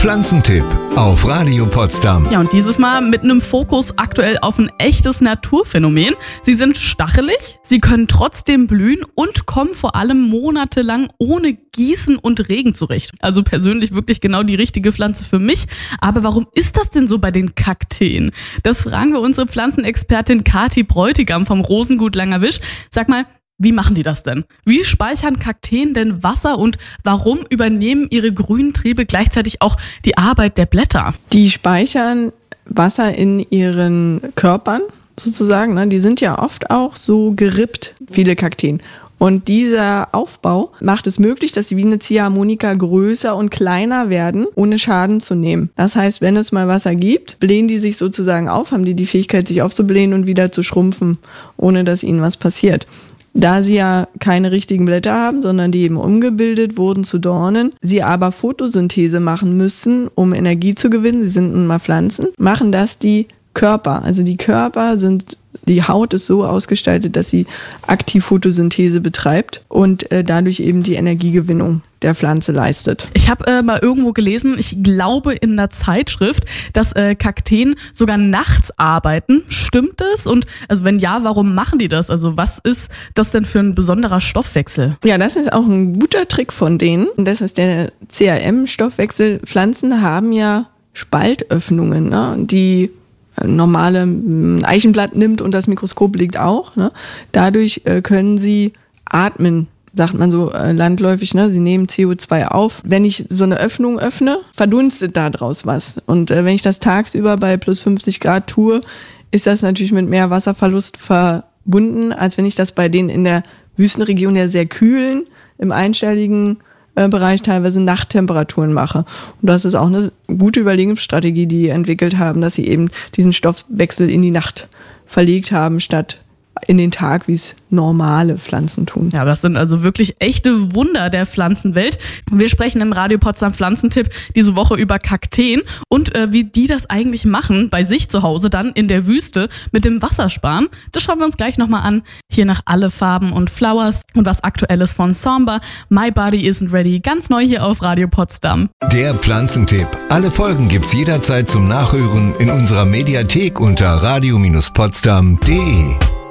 Pflanzentipp auf Radio Potsdam. Ja, und dieses Mal mit einem Fokus aktuell auf ein echtes Naturphänomen. Sie sind stachelig, sie können trotzdem blühen und kommen vor allem monatelang ohne Gießen und Regen zurecht. Also persönlich wirklich genau die richtige Pflanze für mich. Aber warum ist das denn so bei den Kakteen? Das fragen wir unsere Pflanzenexpertin Kathi Bräutigam vom Rosengut Langerwisch. Sag mal, wie machen die das denn? Wie speichern Kakteen denn Wasser und warum übernehmen ihre grünen Triebe gleichzeitig auch die Arbeit der Blätter? Die speichern Wasser in ihren Körpern sozusagen. Ne? Die sind ja oft auch so gerippt, viele Kakteen. Und dieser Aufbau macht es möglich, dass sie wie eine Ziehharmonika größer und kleiner werden, ohne Schaden zu nehmen. Das heißt, wenn es mal Wasser gibt, blähen die sich sozusagen auf, haben die Fähigkeit, sich aufzublähen und wieder zu schrumpfen, ohne dass ihnen was passiert. Da sie ja keine richtigen Blätter haben, sondern die eben umgebildet wurden zu Dornen, sie aber Photosynthese machen müssen, um Energie zu gewinnen, sie sind nun mal Pflanzen, machen das die Körper. Also die Körper sind, die Haut ist so ausgestaltet, dass sie aktiv Photosynthese betreibt und dadurch eben die Energiegewinnung der Pflanze leistet. Ich habe mal irgendwo gelesen, ich glaube in einer Zeitschrift, dass Kakteen sogar nachts arbeiten. Stimmt das? Und also wenn ja, warum machen die das? Also was ist das denn für ein besonderer Stoffwechsel? Ja, das ist auch ein guter Trick von denen. Das ist der CRM-Stoffwechsel. Pflanzen haben ja Spaltöffnungen, ne? Die normale Eichenblatt nimmt und das Mikroskop liegt auch. Ne? Dadurch können sie atmen, sagt man so landläufig, ne? Sie nehmen CO2 auf. Wenn ich so eine Öffnung öffne, verdunstet da draus was. Und wenn ich das tagsüber bei plus 50 Grad tue, ist das natürlich mit mehr Wasserverlust verbunden, als wenn ich das bei denen in der Wüstenregion ja sehr kühlen, im einstelligen Bereich teilweise Nachttemperaturen mache. Und das ist auch eine gute Überlegungsstrategie, die entwickelt haben, dass sie eben diesen Stoffwechsel in die Nacht verlegt haben, statt in den Tag, wie es normale Pflanzen tun. Ja, das sind also wirklich echte Wunder der Pflanzenwelt. Wir sprechen im Radio Potsdam Pflanzentipp diese Woche über Kakteen und wie die das eigentlich machen, bei sich zu Hause dann in der Wüste mit dem Wassersparen. Das schauen wir uns gleich nochmal an. Hier nach Alle Farben und Flowers und was Aktuelles von Samba. My Body Isn't Ready. Ganz neu hier auf Radio Potsdam. Der Pflanzentipp. Alle Folgen gibt's jederzeit zum Nachhören in unserer Mediathek unter radio-potsdam.de.